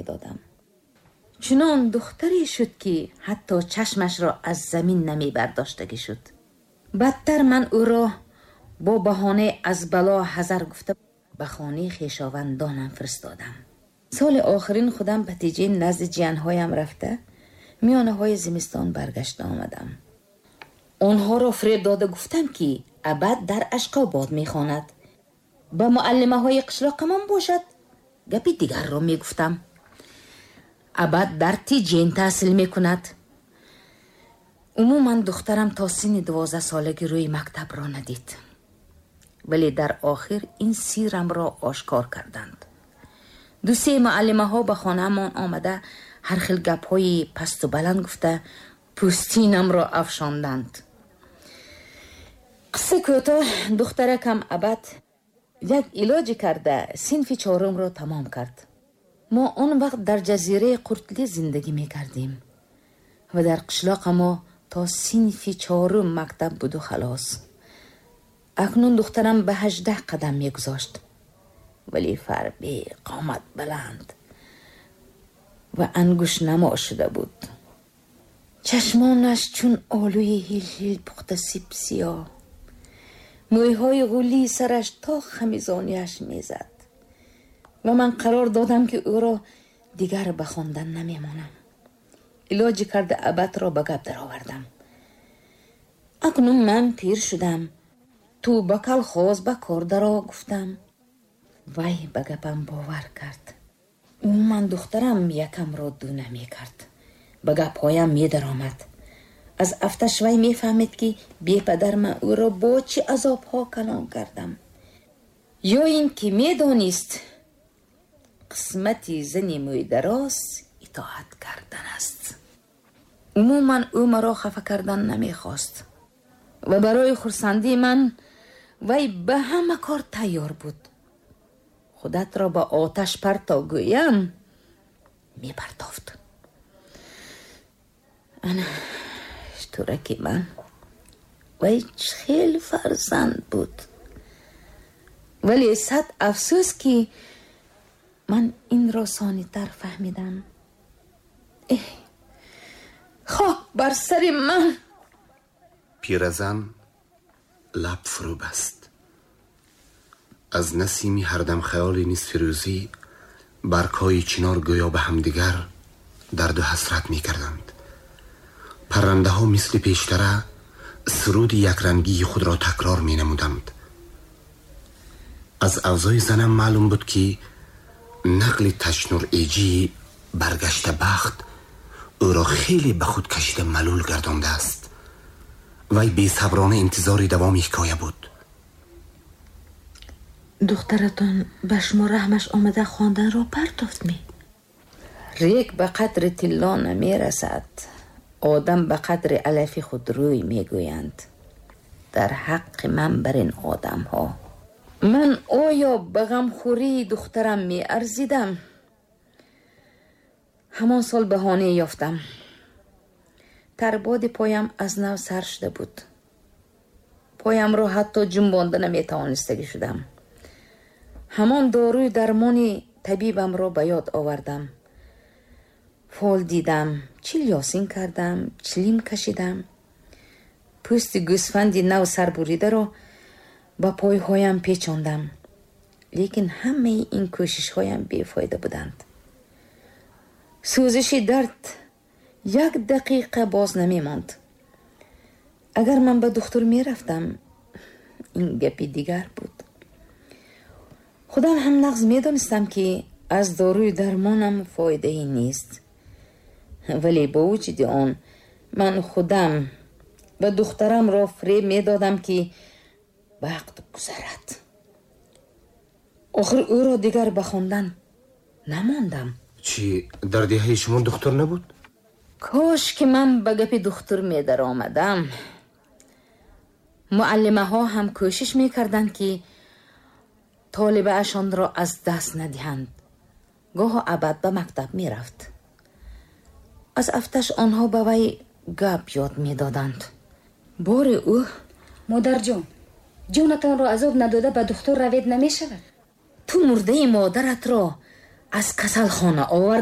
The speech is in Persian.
میدادم. چنان دختری شد که حتی چشمش را از زمین نمی برداشتگی شد. بدتر من او را با بهانه از بلا حذر گفته به خانه خویشاوندانم فرستادم. سال آخرین خودم بتیجه نزد جیانهایم رفته میانه های زمستان برگشته آمدم. آنها را فریب داده گفتم که ابد در اشقاباد میخواند. به معلمه های قشلاقمان باشد گپی دیگر را میگفتم. ابد در تیجین تحصیل میکند. عموما دخترم تا سن 12 سالگی روی مکتب را ندید، ولی در آخر این سیرم را آشکار کردند. 2-3 معلمه ها به خانه من آمده هر خیل گپ های پست و بلند گفته پوستینم را افشاندند. قصه کوتاه دخترکم ابد یک علاج کرده صنف 4 را تمام کرد. ما آن وقت در جزیره قرطلی زندگی می کردیم و در قشلاق ما تا صنف 4 مکتب بود و خلاص. اکنون دخترم به 18 قدم می گذاشت، ولی فربی قامت بلند و انگوش نما شده بود. چشمانش چون آلوی هیل هیل پخته سیب سیاه، مویهای غولی سرش تا خمیزانیش میزد و من قرار دادم که او را دیگر به خواندن نمیمانم. علاج کرده ابد را به گپ در آوردم. اکنون من پیر شدم، تو به کلخاز به کار درآ گفتم. وی به گپم باور کرد. من دخترم یکم را دو نمی کرد، به گپهایم می در آمد. از افتش وی می فهمید که بی پدر من او را با چه عذابها کلان کردم، یا این که می دانست قسمتی زنی موی دراز اطاعت کردن است. عموما او مرا خفه کردن نمی خواست و برای خرسندی من وی به همه کار تیار بود. خودت را به آتش پرتا گویم می پرتافت. انا اشترکی من وی خیلی فرزند بود، ولی صد افسوس که من این را ثانی تر فهمیدم. خاک بر سر من. پیرزن لب فرو بست. از نسیمی هر دم خیال نصف روزی برگ‌های چنار گویا به همدیگر درد و حسرت می کردند. پرنده ها مثل پیشتره سرود یک رنگی خود را تکرار می نمودند. از اوضاع زنم معلوم بود که نقل تشنور ایجی برگشت بخت او را خیلی به خود کشیده ملول گردانده است. وی بی صبرانه انتظار دوام حکایه بود. دخترتان به شما رحمش آمده خواندن را پرتافت می؟ ریک به قدر طلا نمی رسد، آدم به قدر علف خود روی می گویند. در حق من بر این آدم ها من آیا به غمخوری دخترم می ارزیدم؟ همان سال بهانه یافتم. ترباد پایم از نو سر شده بود. پایم را حتی جنبانده نمی توانستگی شدم. همان داروی درمانی طبیبم را به یاد آوردم. فال دیدم، چیل یاسین کردم، چلیم کشیدم. پوست گوسفندی نو سر بریده را با پایهایم پیچاندم، لیکن همه این کوشش هایم بیفایده بودند. سوزش درد 1 دقیقه باز نمی ماند. اگر من به دکتر می رفتم این گپی دیگر بود. خودم هم نغز می دانستم که از داروی درمانم فایده ای نیست، ولی با وجود آن من خودم و دخترم را فریب می دادم که وقت گذرد. آخر او را دیگر بخواندن نماندم. چی در دهه شما دختر نبود؟ کاش که من به گپ دختر می در آمدم. معلمه ها هم کوشش می کردند که طالبه اشان را از دست ندهند. گاه ابد به مکتب می رفت. از افتش آنها به وی گپ یاد می دادند. بار او مادر جانتان را عذاب نداده به دختر روید نمی شود؟ تو مرده مادرت را از کسل خانه آورد